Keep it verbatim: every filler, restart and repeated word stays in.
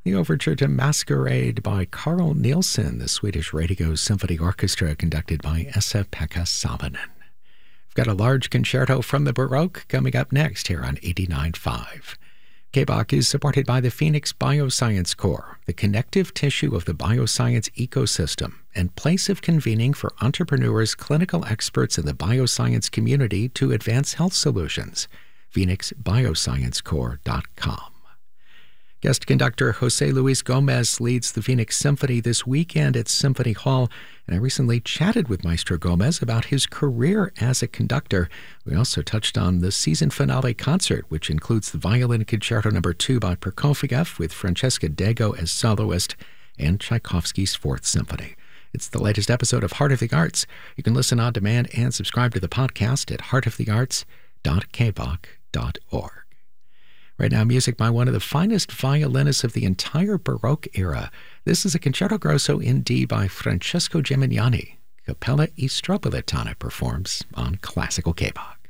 The overture to Masquerade by Carl Nielsen, the Swedish Radio Symphony Orchestra, conducted by Esa-Pekka Salonen. We've got a large concerto from the Baroque coming up next here on eighty-nine point five. K B O C is supported by the Phoenix Bioscience Core, the connective tissue of the bioscience ecosystem and place of convening for entrepreneurs, clinical experts in the bioscience community to advance health solutions. phoenix bioscience core dot com. Guest conductor Jose Luis Gomez leads the Phoenix Symphony this weekend at Symphony Hall, and I recently chatted with Maestro Gomez about his career as a conductor. We also touched on the season finale concert, which includes the Violin Concerto Number two by Prokofiev with Francesca Dago as soloist and Tchaikovsky's Fourth Symphony. It's the latest episode of Heart of the Arts. You can listen on demand and subscribe to the podcast at heart of the arts dot k b o c dot org. Right now, music by one of the finest violinists of the entire Baroque era. This is a Concerto Grosso in D by Francesco Gimignani. Cappella e Strobilitana performs on Classical K B O C.